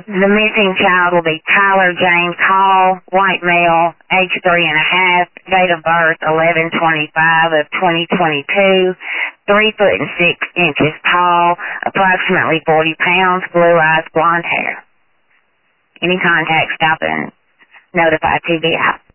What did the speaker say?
The missing child will be Tyler James Hall, white male, age 3.5, date of birth 11/25 of 2022, 3 foot and 6 inches tall, approximately 40 pounds, blue eyes, blonde hair. Any contact, stop and notify TBI.